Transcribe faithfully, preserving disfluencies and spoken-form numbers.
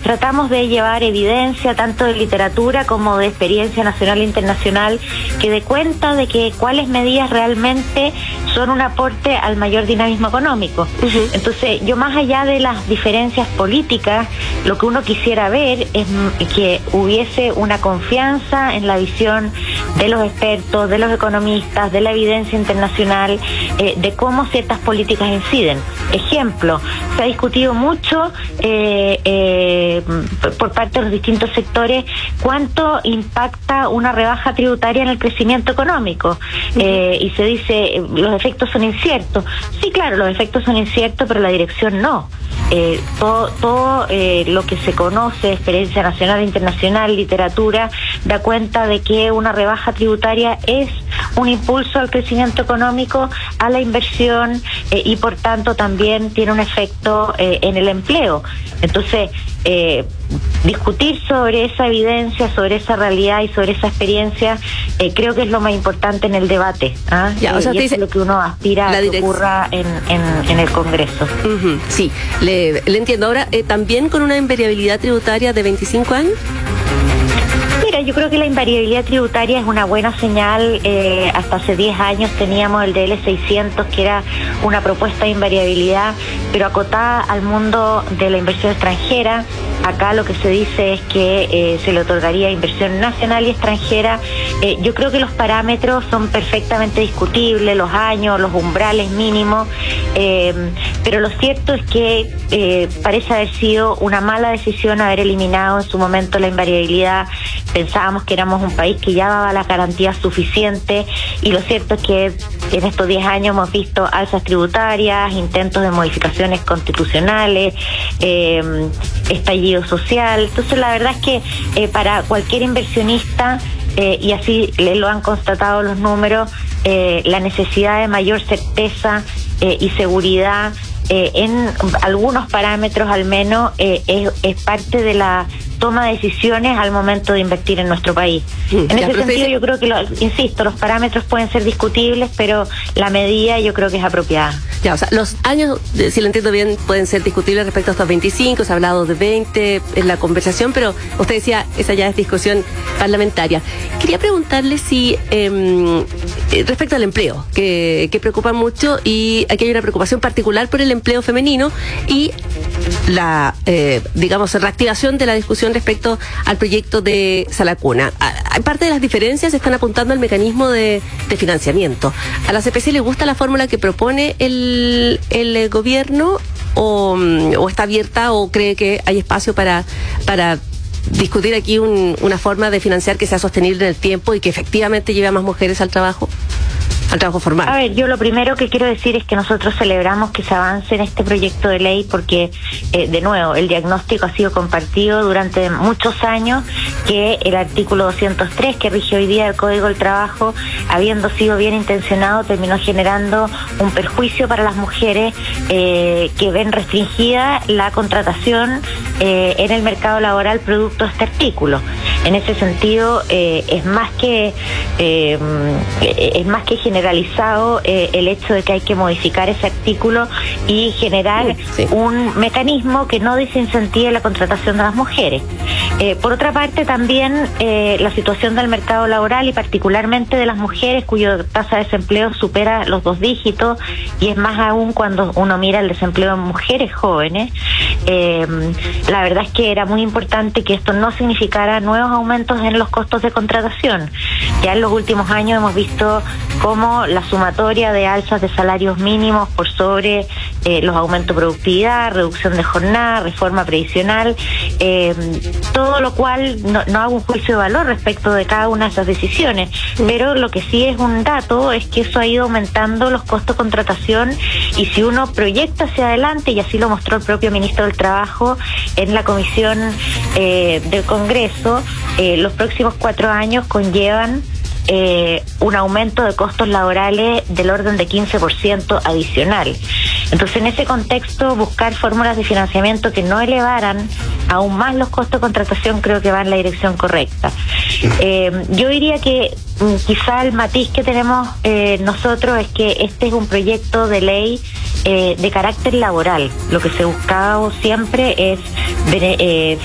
tratamos de llevar evidencia tanto de literatura como de experiencia nacional e internacional que dé cuenta de que cuáles medidas realmente son un aporte al mayor dinamismo económico. Uh-huh. Entonces, yo más allá de las diferencias políticas, lo que uno quisiera ver es que hubiese una confianza en la visión de los expertos, de los economistas, de la evidencia internacional, eh, de cómo ciertas políticas inciden. Ejemplo, se ha discutido mucho eh, eh, por parte de los distintos sectores cuánto impacta una rebaja tributaria en el crecimiento económico. Uh-huh. Eh, y se dice, los efectos son inciertos. Sí, claro, los efectos son inciertos, pero la dirección no. Eh, todo todo eh, lo que se conoce, experiencia nacional e internacional, literatura, da cuenta de que una rebaja tributaria es un impulso al crecimiento económico, a la inversión eh, y por tanto también tiene un efecto eh, en el empleo. Entonces, eh, discutir sobre esa evidencia, sobre esa realidad y sobre esa experiencia, eh, creo que es lo más importante en el debate. ¿Ah? Ya, o sea, y eso es lo que uno aspira a que ocurra en, en, en el Congreso. Uh-huh, sí, le, le entiendo. Ahora, eh, ¿también con una invariabilidad tributaria de veinticinco años? Mira, yo creo que la invariabilidad tributaria es una buena señal. Eh, hasta hace diez años teníamos el D L seiscientos, que era una propuesta de invariabilidad, pero acotada al mundo de la inversión extranjera. Acá lo que se dice es que eh, se le otorgaría inversión nacional y extranjera. Eh, yo creo que los parámetros son perfectamente discutibles, los años, los umbrales mínimos, eh, pero lo cierto es que eh, parece haber sido una mala decisión haber eliminado en su momento la invariabilidad. Pensábamos que éramos un país que ya daba las garantías suficientes y lo cierto es que en estos diez años hemos visto alzas tributarias, intentos de modificaciones constitucionales, eh, estallido social. Entonces la verdad es que eh, para cualquier inversionista, eh, y así le lo han constatado los números, eh, la necesidad de mayor certeza eh, y seguridad eh, en algunos parámetros al menos eh, es, es parte de la toma de decisiones al momento de invertir en nuestro país. Sí, en ese sentido dice... yo creo que, lo, insisto, los parámetros pueden ser discutibles, pero la medida yo creo que es apropiada. Ya, o sea, los años, si lo entiendo bien, pueden ser discutibles respecto a estos veinticinco, se ha hablado de veinte en la conversación, pero usted decía, esa ya es discusión parlamentaria. Quería preguntarle si, eh, respecto al empleo, que, que preocupa mucho, y aquí hay una preocupación particular por el empleo femenino y la, eh, digamos, reactivación de la discusión respecto al proyecto de Sala Cuna. A, parte de las diferencias están apuntando al mecanismo de, de financiamiento. ¿A la C P C le gusta la fórmula que propone el, el gobierno o, o está abierta o cree que hay espacio para, para discutir aquí un, una forma de financiar que sea sostenible en el tiempo y que efectivamente lleve a más mujeres al trabajo? Al trabajo formal. A ver, yo lo primero que quiero decir es que nosotros celebramos que se avance en este proyecto de ley porque, eh, de nuevo, el diagnóstico ha sido compartido durante muchos años que el artículo doscientos tres que rige hoy día el Código del Trabajo, habiendo sido bien intencionado, terminó generando un perjuicio para las mujeres eh, que ven restringida la contratación eh, en el mercado laboral producto de este artículo. En ese sentido, eh, es más que eh, es más que generalizado eh, el hecho de que hay que modificar ese artículo y generar sí. un mecanismo que no desincentive la contratación de las mujeres. Eh, por otra parte, también eh, la situación del mercado laboral y particularmente de las mujeres cuya tasa de desempleo supera los dos dígitos y es más aún cuando uno mira el desempleo en mujeres jóvenes. Eh, la verdad es que era muy importante que esto no significara nuevos aumentos en los costos de contratación. Ya en los últimos años hemos visto cómo la sumatoria de alzas de salarios mínimos por sobre eh, los aumentos de productividad, reducción de jornada, reforma previsional, eh, todo lo cual no, no hago un juicio de valor respecto de cada una de esas decisiones, pero lo que sí es un dato es que eso ha ido aumentando los costos de contratación y si uno proyecta hacia adelante, y así lo mostró el propio ministro del Trabajo en la comisión eh, del Congreso, eh, los próximos cuatro años conllevan Eh, un aumento de costos laborales del orden de quince por ciento adicional. Entonces, en ese contexto, buscar fórmulas de financiamiento que no elevaran aún más los costos de contratación creo que va en la dirección correcta. Eh, yo diría que mm, quizá el matiz que tenemos eh, nosotros es que este es un proyecto de ley eh, de carácter laboral. Lo que se buscaba siempre es eh,